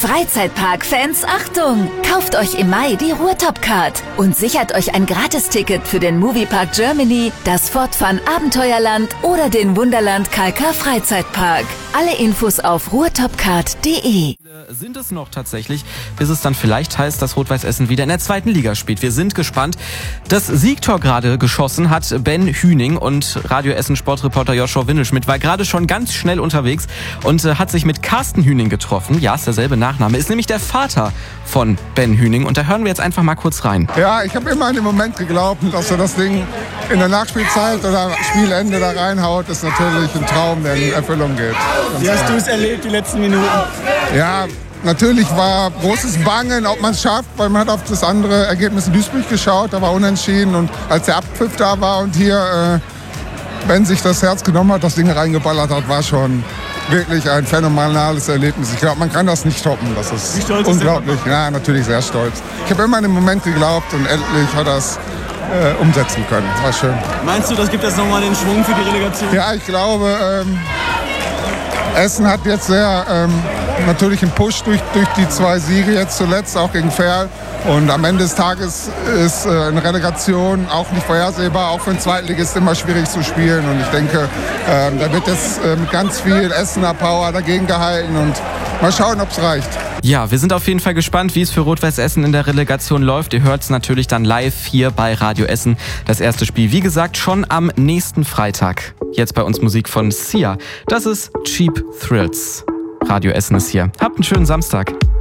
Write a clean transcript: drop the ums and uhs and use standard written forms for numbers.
Freizeitpark-Fans, Achtung! Kauft euch im Mai die Ruhrtop-Card und sichert euch ein Gratisticket für den Moviepark Germany, das Fortfun Abenteuerland oder den Wunderland Kalka Freizeitpark. Alle Infos auf ruhrtopcard.de. Sind es noch tatsächlich, bis es dann vielleicht heißt, dass Rot-Weiß Essen wieder in der 2. Liga spielt. Wir sind gespannt. Das Siegtor gerade geschossen hat Ben Hüning und Radio Essen Sportreporter Joshua Windelschmidt war gerade schon ganz schnell unterwegs und hat sich mit Carsten Hüning getroffen. Ja, ist derselbe Nachname. Ist nämlich der Vater von Ben Hüning und da hören wir jetzt einfach mal kurz rein. Ja, ich habe immer in dem Moment geglaubt, dass er das Ding in der Nachspielzeit oder Spielende da reinhaut. Das ist natürlich ein Traum, der in Erfüllung geht. Wie hast du es erlebt, die letzten Minuten? Ja, natürlich war großes Bangen, ob man es schafft, weil man hat auf das andere Ergebnis in Duisburg geschaut, da war unentschieden und als der Abpfiff da war und hier Ben sich das Herz genommen hat, das Ding reingeballert hat, war schon wirklich ein phänomenales Erlebnis. Ich glaube, man kann das nicht toppen, das ist unglaublich. Ja, natürlich sehr stolz. Ich habe immer in dem Moment geglaubt und endlich hat er es umsetzen können. War schön. Meinst du, das gibt jetzt nochmal den Schwung für die Relegation? Ja, ich glaube, Essen hat jetzt sehr natürlich einen Push durch die 2 Siege jetzt zuletzt, auch gegen Verl. Und am Ende des Tages ist eine Relegation auch nicht vorhersehbar, auch für einen Zweitligist immer schwierig zu spielen. Und ich denke, da wird jetzt mit ganz viel Essener Power dagegen gehalten und mal schauen, ob es reicht. Ja, wir sind auf jeden Fall gespannt, wie es für Rot-Weiß Essen in der Relegation läuft. Ihr hört es natürlich dann live hier bei Radio Essen. Das erste Spiel, wie gesagt, schon am nächsten Freitag. Jetzt bei uns Musik von Sia. Das ist Cheap Thrills. Radio Essen ist hier. Habt einen schönen Samstag.